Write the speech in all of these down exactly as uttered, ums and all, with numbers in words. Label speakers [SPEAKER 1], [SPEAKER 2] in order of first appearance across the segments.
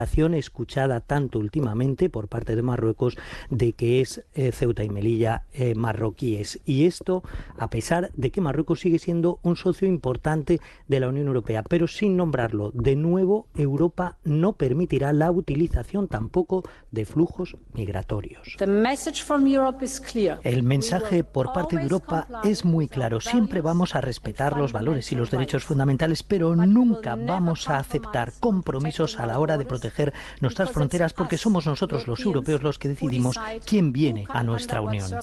[SPEAKER 1] escuchada tanto últimamente por parte de Marruecos de que es eh, Ceuta y Melilla eh, marroquíes. Y esto a pesar de que Marruecos sigue siendo un socio importante de la Unión Europea, pero sin nombrarlo. De nuevo, Europa no permitirá la utilización tampoco de flujos migratorios. El mensaje por parte de Europa es muy claro. Siempre vamos a respetar los valores y los derechos fundamentales, pero nunca vamos a aceptar compromisos a la hora de proteger nuestras fronteras, porque somos nosotros los europeos los que decidimos quién viene a nuestra Unión.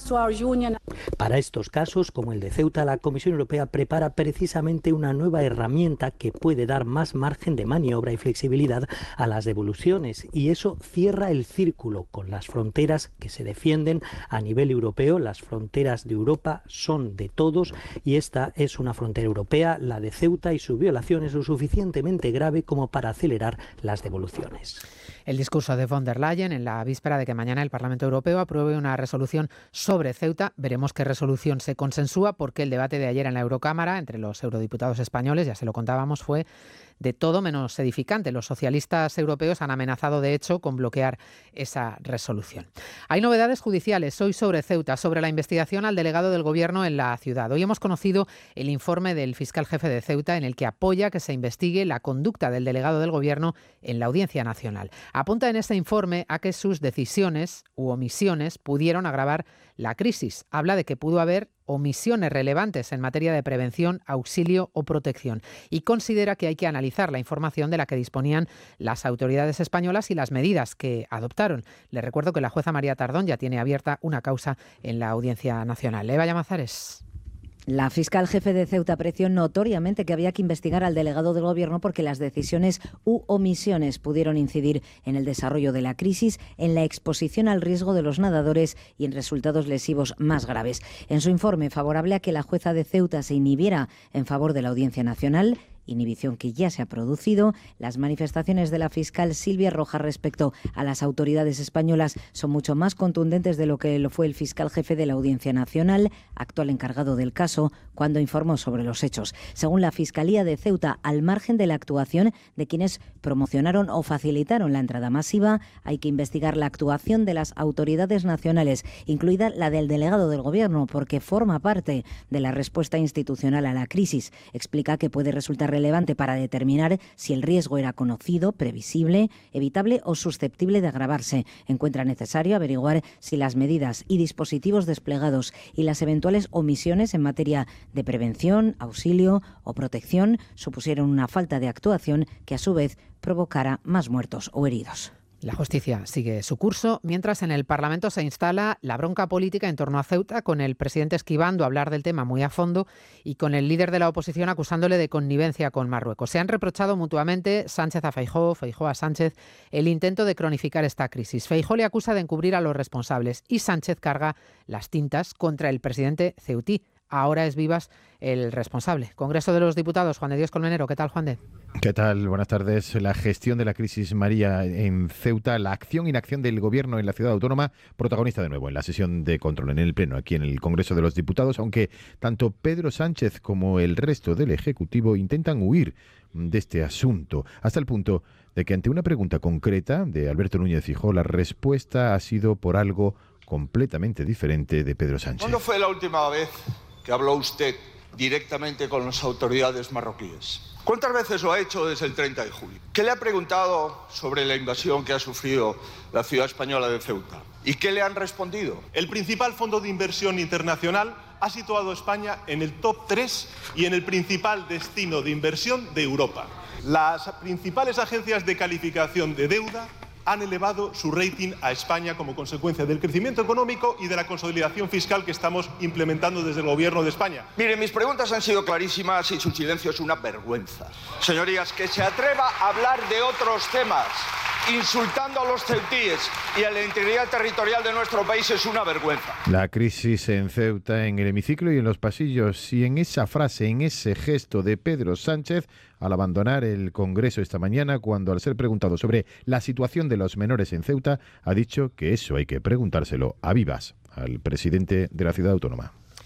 [SPEAKER 1] Para estos casos, como el de Ceuta, la Comisión Europea prepara precisamente una nueva herramienta que puede dar más margen de maniobra y flexibilidad a las devoluciones, y eso cierra el círculo con las fronteras que se defienden a nivel europeo. Las fronteras de Europa son de todos y esta es una frontera europea, la de Ceuta, y su violación es lo suficientemente grave como para acelerar las devoluciones.
[SPEAKER 2] El discurso de von der Leyen en la víspera de que mañana el Parlamento Europeo apruebe una resolución sobre Ceuta. Veremos qué resolución se consensúa, porque el debate de ayer en la Eurocámara entre los eurodiputados españoles, ya se lo contábamos, fue de todo menos edificante. Los socialistas europeos han amenazado, de hecho, con bloquear esa resolución. Hay novedades judiciales hoy sobre Ceuta, sobre la investigación al delegado del Gobierno en la ciudad. Hoy hemos conocido el informe del fiscal jefe de Ceuta, en el que apoya que se investigue la conducta del delegado del Gobierno en la Audiencia Nacional. Apunta en este informe a que sus decisiones u omisiones pudieron agravar la crisis. Habla de que pudo haber omisiones relevantes en materia de prevención, auxilio o protección, y considera que hay que analizar la información de la que disponían las autoridades españolas y las medidas que adoptaron. Le recuerdo que la jueza María Tardón ya tiene abierta una causa en la Audiencia Nacional. Eva Llamazares.
[SPEAKER 3] La fiscal jefe de Ceuta apreció notoriamente que había que investigar al delegado del Gobierno porque las decisiones u omisiones pudieron incidir en el desarrollo de la crisis, en la exposición al riesgo de los nadadores y en resultados lesivos más graves. En su informe favorable a que la jueza de Ceuta se inhibiera en favor de la Audiencia Nacional, inhibición que ya se ha producido, las manifestaciones de la fiscal Silvia Rojas respecto a las autoridades españolas son mucho más contundentes de lo que lo fue el fiscal jefe de la Audiencia Nacional, actual encargado del caso, cuando informó sobre los hechos. Según la Fiscalía de Ceuta, al margen de la actuación de quienes promocionaron o facilitaron la entrada masiva, hay que investigar la actuación de las autoridades nacionales, incluida la del delegado del Gobierno, porque forma parte de la respuesta institucional a la crisis. Explica que puede resultar relevante para determinar si el riesgo era conocido, previsible, evitable o susceptible de agravarse. Encuentra necesario averiguar si las medidas y dispositivos desplegados y las eventuales omisiones en materia de prevención, auxilio o protección supusieron una falta de actuación que a su vez provocara más muertos o heridos.
[SPEAKER 2] La justicia sigue su curso, mientras en el Parlamento se instala la bronca política en torno a Ceuta, con el presidente esquivando hablar del tema muy a fondo y con el líder de la oposición acusándole de connivencia con Marruecos. Se han reprochado mutuamente Sánchez a Feijóo, Feijóo a Sánchez, el intento de cronificar esta crisis. Feijóo le acusa de encubrir a los responsables y Sánchez carga las tintas contra el presidente ceutí. Ahora es Vivas el responsable. Congreso de los Diputados, Juan de Dios Colmenero. ¿Qué tal, Juan de?
[SPEAKER 4] ¿Qué tal? Buenas tardes. La gestión de la crisis, María, en Ceuta, la acción e inacción del Gobierno en la ciudad autónoma, protagonista de nuevo en la sesión de control, en el Pleno, aquí en el Congreso de los Diputados, aunque tanto Pedro Sánchez como el resto del Ejecutivo intentan huir de este asunto, hasta el punto de que ante una pregunta concreta de Alberto Núñez Feijóo, la respuesta ha sido por algo completamente diferente de Pedro Sánchez.
[SPEAKER 5] ¿Cuándo fue la última vez que habló usted directamente con las autoridades marroquíes? ¿Cuántas veces lo ha hecho desde el treinta de julio? ¿Qué le ha preguntado sobre la invasión que ha sufrido la ciudad española de Ceuta? ¿Y qué le han respondido?
[SPEAKER 6] El principal fondo de inversión internacional ha situado a España en el top tres y en el principal destino de inversión de Europa. Las principales agencias de calificación de deuda han elevado su rating a España como consecuencia del crecimiento económico y de la consolidación fiscal que estamos implementando desde el Gobierno de España.
[SPEAKER 5] Miren, mis preguntas han sido clarísimas y su silencio es una vergüenza. Señorías, que se atreva a hablar de otros temas, insultando a los ceutíes y a la integridad territorial de nuestro país, es una vergüenza.
[SPEAKER 4] La crisis en Ceuta, en el hemiciclo y en los pasillos, y en esa frase, en ese gesto de Pedro Sánchez al abandonar el Congreso esta mañana, cuando al ser preguntado sobre la situación de los menores en Ceuta, ha dicho que eso hay que preguntárselo a Vivas, al presidente de la ciudad autónoma.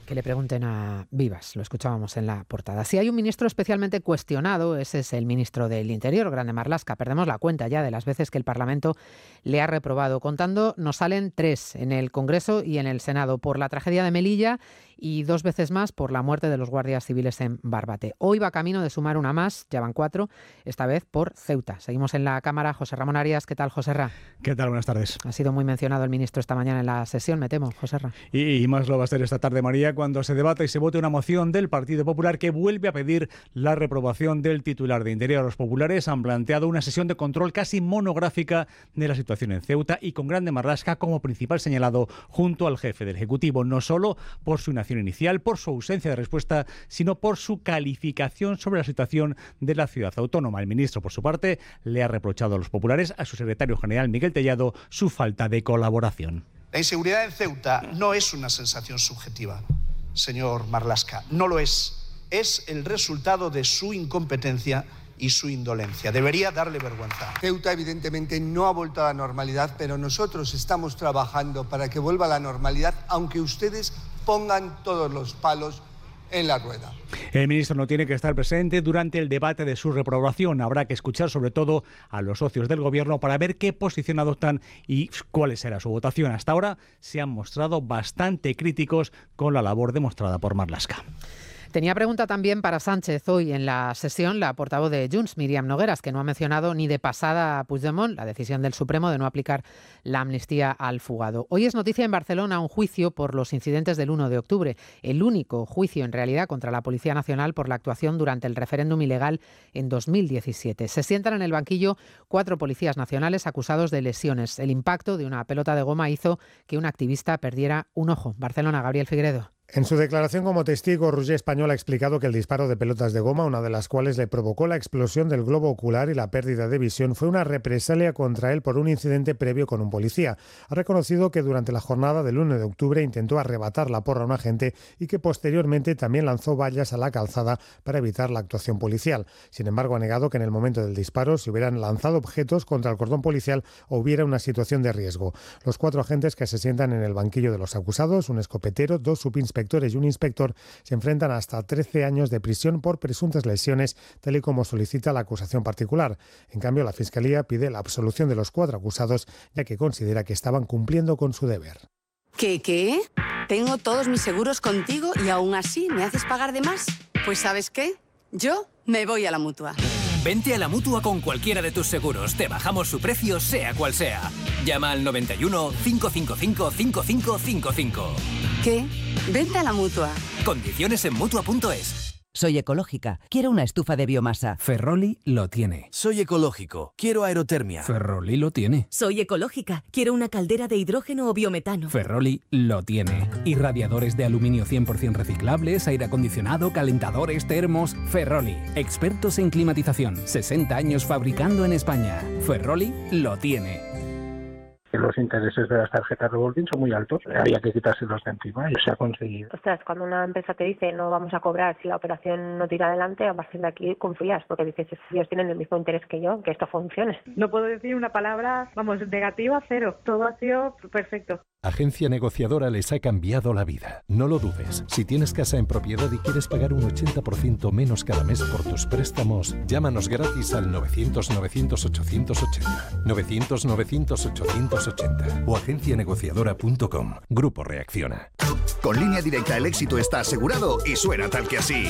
[SPEAKER 2] Que le pregunten a Vivas, lo escuchábamos en la portada. Si hay un ministro especialmente cuestionado, ese es el ministro del Interior, Grande Marlaska. Perdemos la cuenta ya de las veces que el Parlamento le ha reprobado. Contando, nos salen tres en el Congreso y en el Senado por la tragedia de Melilla y dos veces más por la muerte de los guardias civiles en Barbate. Hoy va camino de sumar una más, ya van cuatro, esta vez por Ceuta. Seguimos en la Cámara. José Ramón Arias, ¿qué tal, José Ra?
[SPEAKER 7] ¿Qué tal? Buenas tardes.
[SPEAKER 2] Ha sido muy mencionado el ministro esta mañana en la sesión, me temo, José Ra.
[SPEAKER 7] Y, y más lo va a ser esta tarde, María, cuando se debata y se vote una moción del Partido Popular que vuelve a pedir la reprobación del titular de Interior. Los populares han planteado una sesión de control casi monográfica de la situación en Ceuta y con Grande Marlaska como principal señalado junto al jefe del Ejecutivo, no solo por su inacción inicial, por su ausencia de respuesta, sino por su calificación sobre la situación de la ciudad autónoma. El ministro, por su parte, le ha reprochado a los populares, a su secretario general Miguel Tellado, su falta de colaboración.
[SPEAKER 8] La inseguridad en Ceuta no es una sensación subjetiva, señor Marlaska, no lo es. Es el resultado de su incompetencia y su indolencia. Debería darle vergüenza.
[SPEAKER 9] Ceuta evidentemente no ha vuelto a la normalidad, pero nosotros estamos trabajando para que vuelva a la normalidad, aunque ustedes pongan todos los palos en la rueda.
[SPEAKER 7] El ministro no tiene que estar presente durante el debate de su reprobación. Habrá que escuchar sobre todo a los socios del gobierno para ver qué posición adoptan y cuál será su votación. Hasta ahora se han mostrado bastante críticos con la labor demostrada por Marlaska.
[SPEAKER 2] Tenía pregunta también para Sánchez hoy en la sesión la portavoz de Junts, Míriam Nogueras, que no ha mencionado ni de pasada a Puigdemont, la decisión del Supremo de no aplicar la amnistía al fugado. Hoy es noticia en Barcelona un juicio por los incidentes del uno de octubre, el único juicio en realidad contra la Policía Nacional por la actuación durante el referéndum ilegal en dos mil diecisiete. Se sientan en el banquillo cuatro policías nacionales acusados de lesiones. El impacto de una pelota de goma hizo que un activista perdiera un ojo. Barcelona, Gabriel Figueredo.
[SPEAKER 10] En su declaración como testigo, Roger Español ha explicado que el disparo de pelotas de goma, una de las cuales le provocó la explosión del globo ocular y la pérdida de visión, fue una represalia contra él por un incidente previo con un policía. Ha reconocido que durante la jornada del uno de octubre intentó arrebatar la porra a un agente y que posteriormente también lanzó vallas a la calzada para evitar la actuación policial. Sin embargo, ha negado que en el momento del disparo se hubieran lanzado objetos contra el cordón policial o hubiera una situación de riesgo. Los cuatro agentes que se sientan en el banquillo de los acusados, un escopetero, dos subinspectores y un inspector, se enfrentan hasta trece años de prisión por presuntas lesiones, tal y como solicita la acusación particular. En cambio, la Fiscalía pide la absolución de los cuatro acusados, ya que considera que estaban cumpliendo con su deber.
[SPEAKER 11] ¿Qué, qué? Tengo todos mis seguros contigo y aún así me haces pagar de más. Pues ¿sabes qué? Yo me voy a la Mutua.
[SPEAKER 12] Vente a la Mutua con cualquiera de tus seguros. Te bajamos su precio, sea cual sea. Llama al noventa y uno, cinco cinco cinco, cinco cinco cinco cinco.
[SPEAKER 11] ¿Qué? Vente a la Mutua.
[SPEAKER 12] Condiciones en Mutua punto es.
[SPEAKER 13] Soy ecológica. Quiero una estufa de biomasa.
[SPEAKER 14] Ferroli lo tiene.
[SPEAKER 15] Soy ecológico. Quiero aerotermia.
[SPEAKER 14] Ferroli lo tiene.
[SPEAKER 16] Soy ecológica. Quiero una caldera de hidrógeno o biometano.
[SPEAKER 14] Ferroli lo tiene. Irradiadores de aluminio cien por ciento reciclables, aire acondicionado, calentadores, termos. Ferroli. Expertos en climatización. sesenta años fabricando en España. Ferroli lo tiene.
[SPEAKER 17] Los intereses de las tarjetas revolving son muy altos, había que quitárselos de encima y se ha conseguido.
[SPEAKER 18] Ostras, cuando una empresa te dice no vamos a cobrar si la operación no tira adelante, a partir de aquí confías, porque dices, ellos tienen el mismo interés que yo, que esto funcione.
[SPEAKER 19] No puedo decir una palabra, vamos, negativa, cero. Todo ha sido perfecto.
[SPEAKER 20] Agencia Negociadora les ha cambiado la vida. No lo dudes. Si tienes casa en propiedad y quieres pagar un ochenta por ciento menos cada mes por tus préstamos, llámanos gratis al novecientos, novecientos, ochocientos ochenta. novecientos, novecientos, ochocientos ochenta o agencia negociadora punto com. Grupo Reacciona.
[SPEAKER 21] Con Línea Directa el éxito está asegurado y suena tal que así.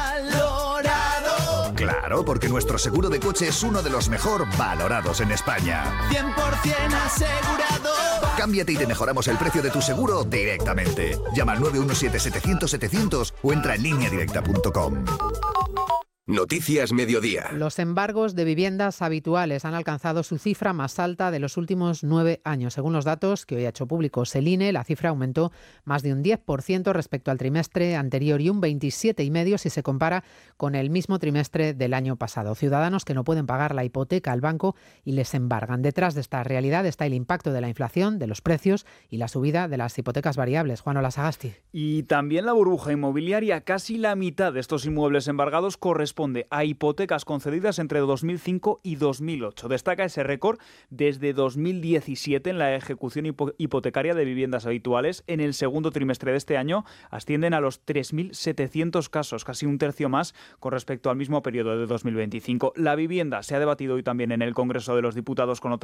[SPEAKER 22] ¡Valorado!
[SPEAKER 21] Claro, porque nuestro seguro de coche es uno de los mejor valorados en España.
[SPEAKER 22] cien por ciento asegurado.
[SPEAKER 21] Cámbiate y te mejoramos el precio de tu seguro directamente. Llama al nueve uno siete, setecientos, setecientos o entra en línea directa punto com.
[SPEAKER 23] Noticias Mediodía.
[SPEAKER 2] Los embargos de viviendas habituales han alcanzado su cifra más alta de los últimos nueve años. Según los datos que hoy ha hecho públicos el I N E, la cifra aumentó más de un diez por ciento respecto al trimestre anterior y un veintisiete coma cinco por ciento si se compara con el mismo trimestre del año pasado. Ciudadanos que no pueden pagar la hipoteca al banco y les embargan. Detrás de esta realidad está el impacto de la inflación, de los precios y la subida de las hipotecas variables. Juan Olasagasti.
[SPEAKER 24] Y también la burbuja inmobiliaria. Casi la mitad de estos inmuebles embargados corresponden
[SPEAKER 1] corresponde a hipotecas concedidas entre dos mil cinco y dos mil ocho. Destaca ese récord desde dos mil diecisiete en la ejecución hipotecaria de viviendas habituales. En el segundo trimestre de este año ascienden a los tres mil setecientos casos, casi un tercio más con respecto al mismo periodo de dos mil veinticinco. La vivienda se ha debatido hoy también en el Congreso de los Diputados con otras